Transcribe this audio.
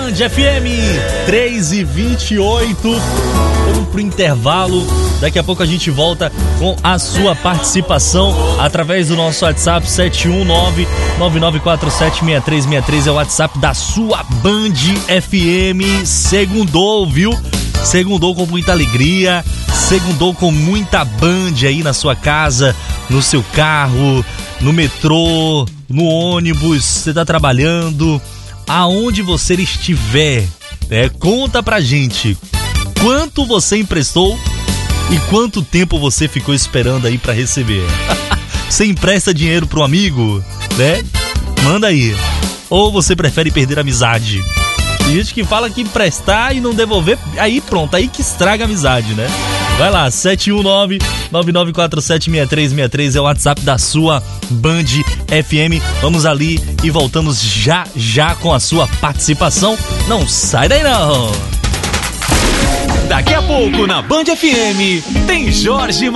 Band FM 3h28. Vamos pro intervalo. Daqui a pouco a gente volta com a sua participação através do nosso WhatsApp 719-9947-6363. É o WhatsApp da sua Band FM. Segundou, viu? Segundou com muita alegria. Segundou com muita Band aí na sua casa, no seu carro, no metrô, no ônibus. Você tá trabalhando, aonde você estiver, né? Conta pra gente quanto você emprestou e quanto tempo você ficou esperando aí pra receber. Você empresta dinheiro pro amigo, né? Manda aí. Ou você prefere perder a amizade? Tem gente que fala que emprestar e não devolver, aí pronto, aí que estraga a amizade, né? Vai lá, 719-9947-6363 é o WhatsApp da sua Band FM. Vamos ali e voltamos já com a sua participação. Não sai daí não! Daqui a pouco na Band FM tem Jorge